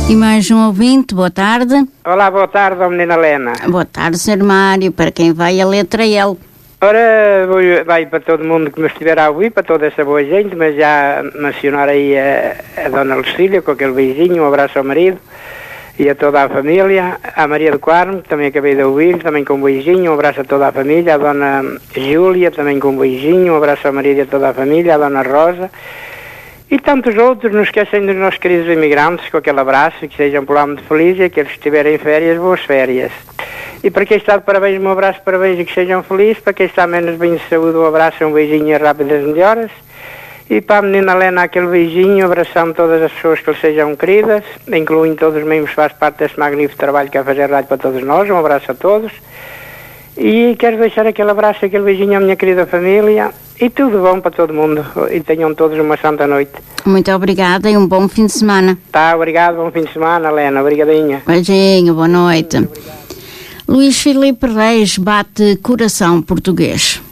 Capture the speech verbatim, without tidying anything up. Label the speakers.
Speaker 1: E mais um ouvinte, boa tarde.
Speaker 2: Olá, boa tarde, ó menina Helena.
Speaker 1: Boa tarde, senhor Mário, para quem vai a letra L.
Speaker 2: Ora, vou, vai para todo mundo que me estiver a ouvir, para toda essa boa gente, mas já mencionar aí a, a dona Lucília, com aquele beijinho, um abraço ao marido e a toda a família, a Maria do Carmo, que também acabei de ouvir, também com um beijinho, um abraço a toda a família, a dona Júlia, também com um beijinho, um abraço ao marido e a toda a família, a dona Rosa, e tantos outros, não esquecem dos nossos queridos imigrantes, com aquele abraço, que sejam por lá muito felizes, e aqueles que estiverem em férias, boas férias. E para quem está de parabéns, um abraço, parabéns e que sejam felizes. Para quem está menos bem de saúde, um abraço, um beijinho e rápidas melhoras. E para a menina Helena, aquele beijinho, abraçando todas as pessoas que lhe sejam queridas, incluindo todos os membros que fazem parte desse magnífico trabalho que é fazer rádio para todos nós. Um abraço a todos. E quero deixar aquele abraço, aquele beijinho à minha querida família. E tudo bom para todo mundo. E tenham todos uma santa noite.
Speaker 1: Muito obrigada e um bom fim de semana.
Speaker 2: Tá, obrigado, bom fim de semana, Helena. Obrigadinha.
Speaker 1: Beijinho, boa noite. Luís Filipe Reis bate coração português.